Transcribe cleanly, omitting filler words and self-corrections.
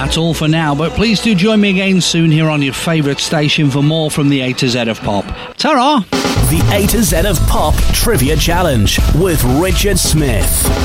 That's all for now, but please do join me again soon here on your favourite station for more from the A to Z of Pop. Ta-ra! The A to Z of Pop Trivia Challenge with Richard Smith.